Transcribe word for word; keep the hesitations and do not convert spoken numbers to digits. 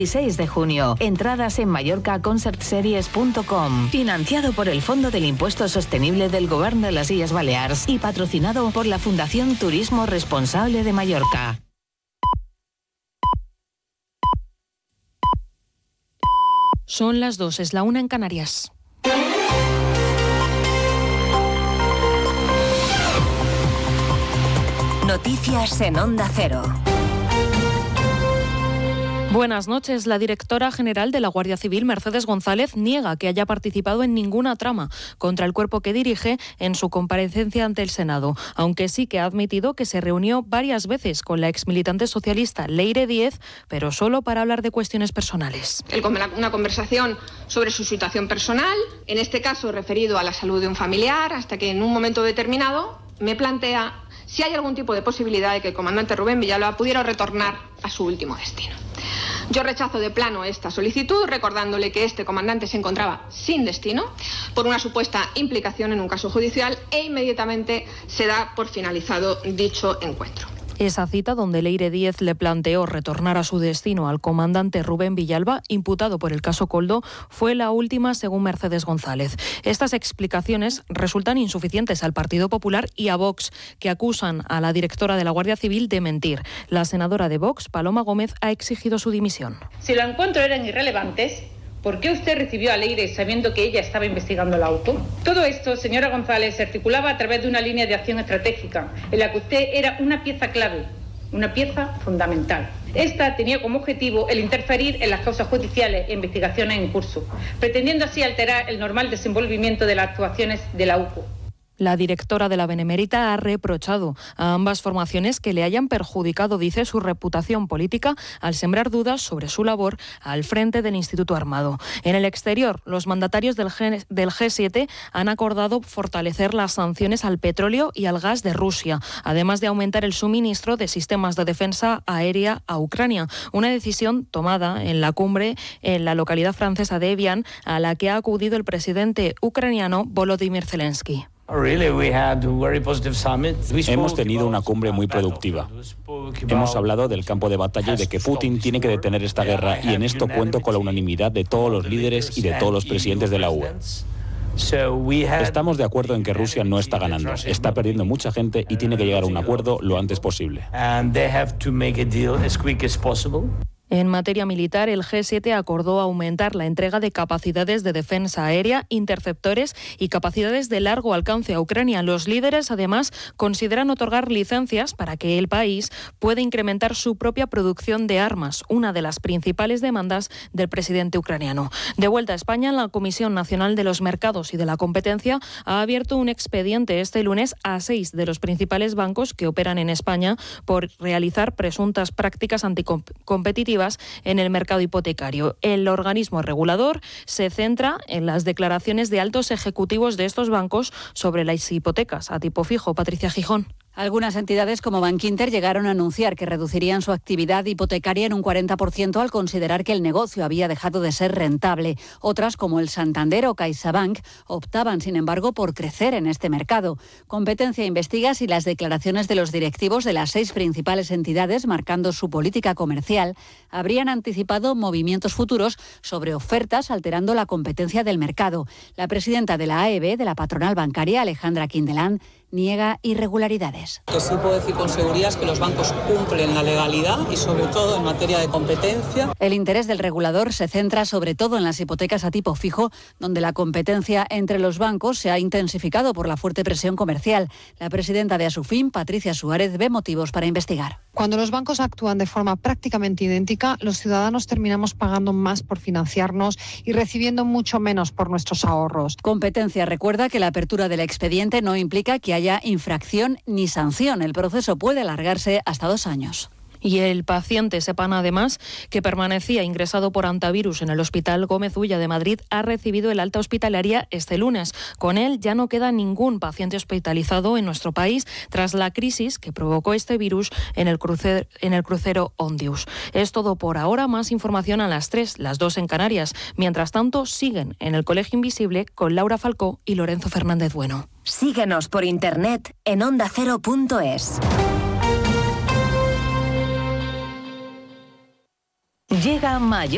seis de junio. Entradas en mallorca concert series punto com. Financiado por el Fondo del Impuesto Sostenible del Govern de las Illes Balears y patrocinado por la Fundación Turismo Responsable de Mallorca. Son las dos, es la una en Canarias. Noticias en Onda Cero. Buenas noches. La directora general de la Guardia Civil, Mercedes González, niega que haya participado en ninguna trama contra el cuerpo que dirige en su comparecencia ante el Senado, aunque sí que ha admitido que se reunió varias veces con la exmilitante socialista Leire Díez, pero solo para hablar de cuestiones personales. Una conversación sobre su situación personal, en este caso referido a la salud de un familiar, hasta que en un momento determinado me plantea si hay algún tipo de posibilidad de que el comandante Rubén Villalba pudiera retornar a su último destino. Yo rechazo de plano esta solicitud, recordándole que este comandante se encontraba sin destino por una supuesta implicación en un caso judicial e inmediatamente se da por finalizado dicho encuentro. Esa cita, donde Leire Díez le planteó retornar a su destino al comandante Rubén Villalba, imputado por el caso Koldo, fue la última según Mercedes González. Estas explicaciones resultan insuficientes al Partido Popular y a Vox, que acusan a la directora de la Guardia Civil de mentir. La senadora de Vox, Paloma Gómez, ha exigido su dimisión. Si los encuentros eran irrelevantes, ¿por qué usted recibió a Leire sabiendo que ella estaba investigando el auto? Todo esto, señora González, se articulaba a través de una línea de acción estratégica en la que usted era una pieza clave, una pieza fundamental. Esta tenía como objetivo el interferir en las causas judiciales e investigaciones en curso, pretendiendo así alterar el normal desenvolvimiento de las actuaciones de la U C O. La directora de la Benemérita ha reprochado a ambas formaciones que le hayan perjudicado, dice, su reputación política al sembrar dudas sobre su labor al frente del Instituto Armado. En el exterior, los mandatarios del G, del G siete han acordado fortalecer las sanciones al petróleo y al gas de Rusia, además de aumentar el suministro de sistemas de defensa aérea a Ucrania. Una decisión tomada en la cumbre en la localidad francesa de Evian, a la que ha acudido el presidente ucraniano Volodymyr Zelensky. Hemos tenido una cumbre muy productiva. Hemos hablado del campo de batalla y de que Putin tiene que detener esta guerra, y en esto cuento con la unanimidad de todos los líderes y de todos los presidentes de la U E. Estamos de acuerdo en que Rusia no está ganando, está perdiendo mucha gente y tiene que llegar a un acuerdo lo antes posible. En materia militar, el G siete acordó aumentar la entrega de capacidades de defensa aérea, interceptores y capacidades de largo alcance a Ucrania. Los líderes, además, consideran otorgar licencias para que el país pueda incrementar su propia producción de armas, una de las principales demandas del presidente ucraniano. De vuelta a España, la Comisión Nacional de los Mercados y de la Competencia ha abierto un expediente este lunes a seis de los principales bancos que operan en España por realizar presuntas prácticas anticompetitivas en el mercado hipotecario. El organismo regulador se centra en las declaraciones de altos ejecutivos de estos bancos sobre las hipotecas a tipo fijo. Patricia Gijón. Algunas entidades como Bankinter llegaron a anunciar que reducirían su actividad hipotecaria en un cuarenta por ciento al considerar que el negocio había dejado de ser rentable. Otras, como el Santander o CaixaBank, optaban, sin embargo, por crecer en este mercado. Competencia investiga si las declaraciones de los directivos de las seis principales entidades, marcando su política comercial, habrían anticipado movimientos futuros sobre ofertas, alterando la competencia del mercado. La presidenta de la A E B, de la patronal bancaria, Alejandra Quindelán, niega irregularidades. Lo que sí puedo decir con seguridad es que los bancos cumplen la legalidad y sobre todo en materia de competencia. El interés del regulador se centra sobre todo en las hipotecas a tipo fijo, donde la competencia entre los bancos se ha intensificado por la fuerte presión comercial. La presidenta de Asufin, Patricia Suárez, ve motivos para investigar. Cuando los bancos actúan de forma prácticamente idéntica, los ciudadanos terminamos pagando más por financiarnos y recibiendo mucho menos por nuestros ahorros. Competencia recuerda que la apertura del expediente no implica que haya infracción ni sanción. El proceso puede alargarse hasta dos años. Y el paciente, sepan además, que permanecía ingresado por antivirus en el Hospital Gómez Ulla de Madrid, ha recibido el alta hospitalaria este lunes. Con él ya no queda ningún paciente hospitalizado en nuestro país tras la crisis que provocó este virus en el crucero, en el crucero Ondius. Es todo por ahora. Más información a las tres, las dos en Canarias. Mientras tanto, siguen en el Colegio Invisible con Laura Falcó y Lorenzo Fernández Bueno. Síguenos por internet en onda cero punto es. Llega Mayor